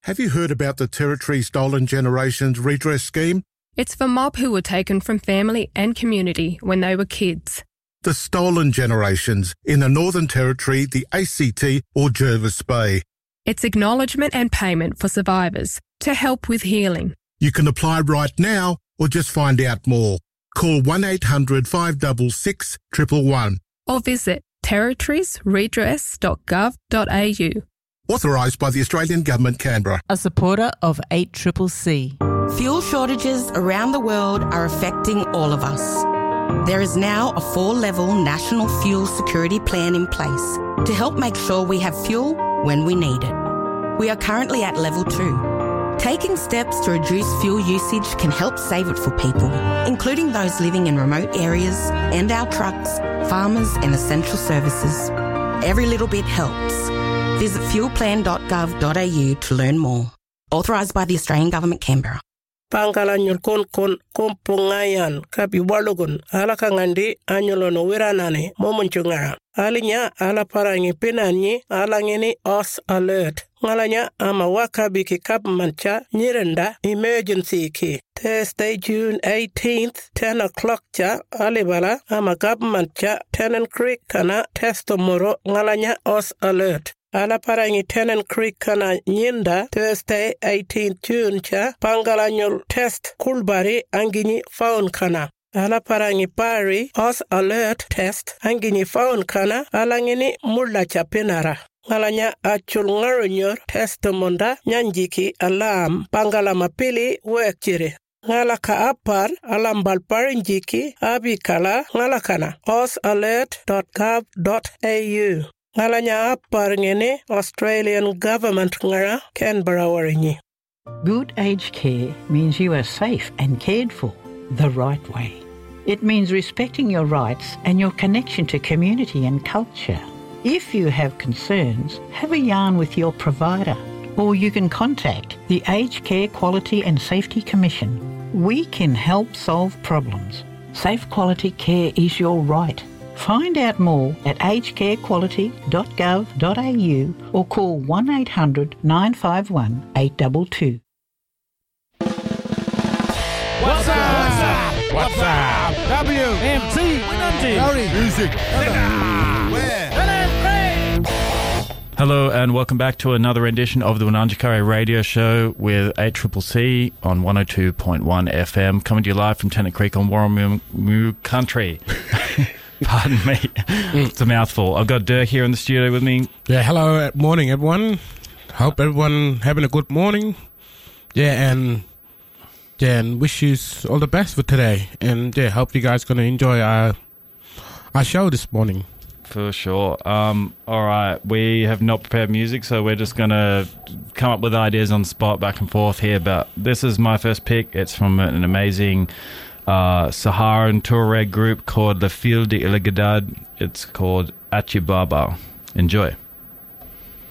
Have you heard about the Territory Stolen Generations Redress Scheme? It's for mob who were taken from family and community when they were kids. The stolen generations in the Northern Territory, the ACT or Jervis Bay. It's acknowledgement and payment for survivors to help with healing. You can apply right now or just find out more. Call 1800 566 111 Or visit territoriesredress.gov.au. Authorised by the Australian Government, Canberra. A supporter of 8CCC. Fuel shortages around the world are affecting all of us. There is now a 4-level national fuel security plan in place to help make sure we have fuel when we need it. We are currently at level 2. Taking steps to reduce fuel usage can help save it for people, including those living in remote areas and our trucks, farmers and essential services. Every little bit helps. Visit fuelplan.gov.au to learn more. Authorised by the Australian Government, Canberra. Pangalanyol kon kompungayan kapi walugun ala kangandi anyolono wiranani momunchunga alinya ala parangi pinanyi ala ngini os alert ngalanya ama wakabi ki kap mancha nyirenda emergency ki Thursday June 18th 10 o'clock cha alibala ama kap mancha Tennant Creek kana testomoro ngalanya os alert ala parangi Tennant Creek kana nyinda Thursday 18th June cha pangalanyol test kulbari angini faun kana ala parangi pari os alert test angini faun kana ala ngini mulla cha penara ngalanya achul ngaronyor test monda nyanjiki alam pangala mapili wekjire ngala ka apar alam balparinjiki abikala ngala kana osalert.gov.au ngalanya apar ngene Australian Government ngara Canberra waringi. Good aged care means you are safe and cared for the right way. It means respecting your rights and your connection to community and culture. If you have concerns, have a yarn with your provider, or you can contact the Aged Care Quality and Safety Commission. We can help solve problems. Safe quality care is your right. Find out more at agedcarequality.gov.au or call 1800 951 822. What's up? What's up? WMC Music. Hello and welcome back to another edition of the Wananjikari Radio Show with 8CCC on 102.1 FM, coming to you live from Tennant Creek on Warramoo Country. Pardon me. It's a mouthful. I've got Dirk here in the studio with me. Yeah, hello, morning everyone. Hope everyone having a good morning. And wish you all the best for today. And hope you guys going to enjoy our show this morning. For sure. All right, we have not prepared music, so we're just going to come up with ideas on the spot back and forth here. But this is my first pick. It's from an amazing Saharan Tuareg group called the Fil de Iligadad. It's called Achibaba. Enjoy.